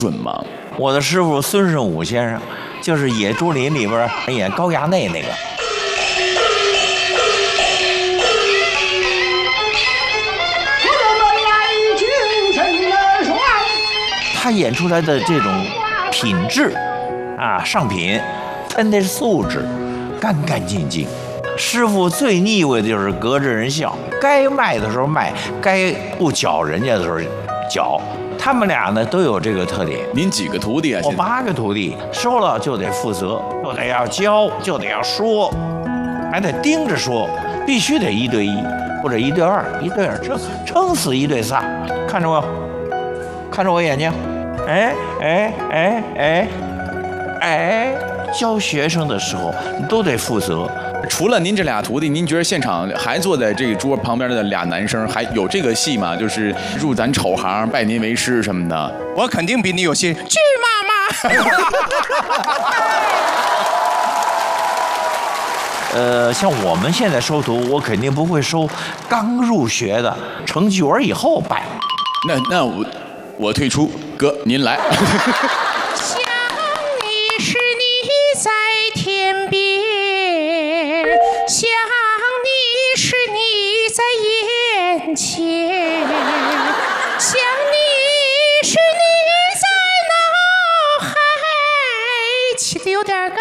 准吗？ 我的师傅孙胜武先生，就是《野猪林》里边演高衙内那个。他演出来的这种品质啊，上品，他那是素质，干干净净。师傅最腻味的就是隔着人笑，该卖的时候卖，该不搅人家的时候搅。他们俩呢都有这个特点。 您几个徒弟啊？ 我8个徒弟，收了就得负责，就得要教，就得要说，还得盯着说，必须得1对1或者1对2，撑死1对3。看着我，看着我眼睛，教学生的时候你都得负责。 除了您这俩徒弟，您觉得现场还坐在这个桌旁边的俩男生，还有这个戏吗？就是入咱丑行，拜您为师什么的。 我肯定比你有戏。去妈妈！像我们现在收徒，我肯定不会收刚入学的，成角以后拜。 那我退出，哥您来。 想你是你在天边，想你是你在眼前，想你是你在脑海，起得有点高，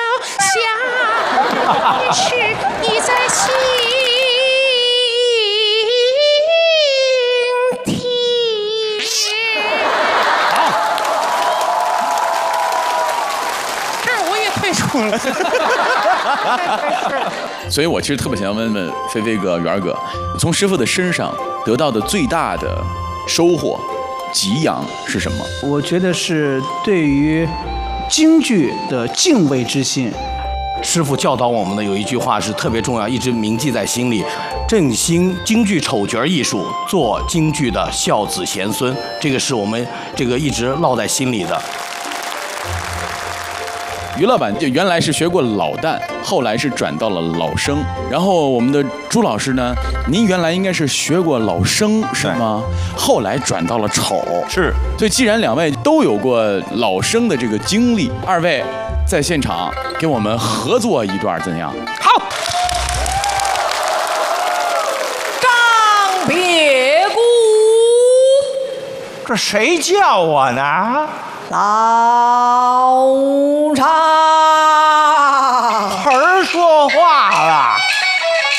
想你是你在心。 所以我其实特别想要问问飞飞哥、元哥，从师傅的身上得到的最大的收获、给养是什么？ 我觉得是对于京剧的敬畏之心。 师傅教导我们的有一句话是特别重要，一直铭记在心里：振兴京剧丑角艺术，做京剧的孝子贤孙。这个是我们一直烙在心里的。 于老板就原来是学过老旦，后来是转到了老生。然后我们的朱老师呢，您原来应该是学过老生是吗？后来转到了丑。 是。 所以既然两位都有过老生的这个经历，二位在现场给我们合作一段怎样？ 好。张别谷， 这谁叫我呢？ 老常盆儿说话了。